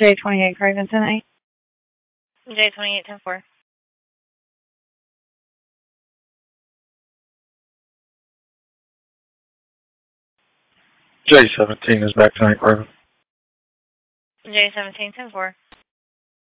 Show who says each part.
Speaker 1: J28 Craven tonight.
Speaker 2: J28 10-4.
Speaker 3: J17 is back tonight, Craven.
Speaker 2: J17 10-4.